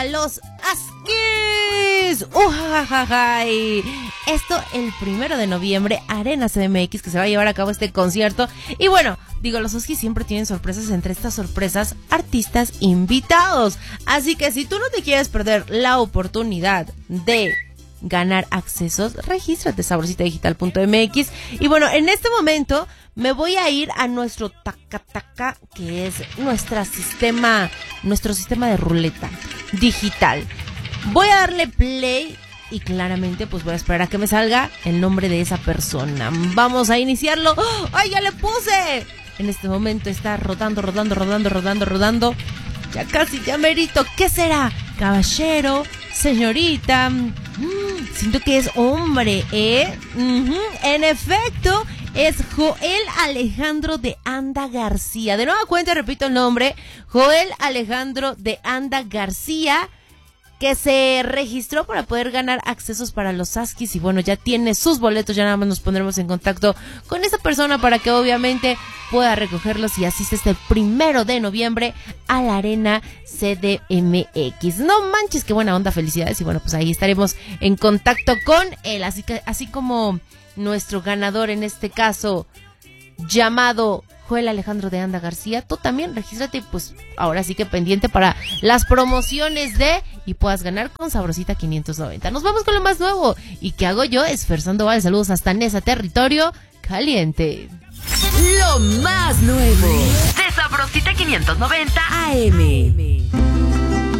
los Askis. ¡Ujajajay! Esto el 1 de noviembre, Arena CDMX, que se va a llevar a cabo este concierto. Y bueno, digo, los Askis siempre tienen sorpresas. Entre estas sorpresas, artistas invitados. Así que si tú no te quieres perder la oportunidad de ganar accesos, regístrate sabrositadigital.mx. Y bueno, en este momento me voy a ir a nuestro taca-taca, que es nuestro sistema de ruleta digital. Voy a darle play y claramente pues voy a esperar a que me salga el nombre de esa persona. Vamos a iniciarlo. ¡Oh! ¡Ay, ya le puse! En este momento está rodando. Ya casi, ya merito. ¿Qué será? Caballero, señorita. Siento que es hombre, ¿eh? En efecto, es Joel Alejandro de Anda García. De nueva cuenta, repito el nombre. Joel Alejandro de Anda García, que se registró para poder ganar accesos para los Askis. Y bueno, ya tiene sus boletos. Ya nada más nos pondremos en contacto con esa persona para que obviamente pueda recogerlos y asiste este 1 de noviembre a la Arena CDMX. No manches, qué buena onda, felicidades. Y bueno, pues ahí estaremos en contacto con él. Así como nuestro ganador en este caso, llamado Joel Alejandro de Anda García, tú también regístrate y pues ahora sí que pendiente para las promociones y puedas ganar con Sabrosita 590. Nos vamos con lo más nuevo. ¿Y qué hago yo? Es Fer Sandoval. Saludos hasta Nesa, territorio caliente. Lo más nuevo de Sabrosita 590 AM.